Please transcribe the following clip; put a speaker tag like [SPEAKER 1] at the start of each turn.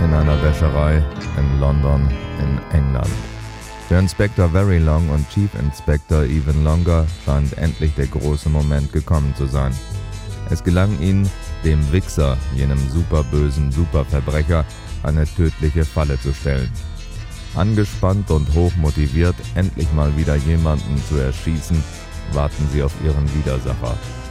[SPEAKER 1] in einer Wäscherei in London in England. Für Inspector Very Long und Chief Inspector Even Longer scheint endlich der große Moment gekommen zu sein. Es gelang ihnen, dem Wixxer, jenem superbösen Superverbrecher, eine tödliche Falle zu stellen. Angespannt und hochmotiviert, endlich mal wieder jemanden zu erschießen, warten sie auf ihren Widersacher.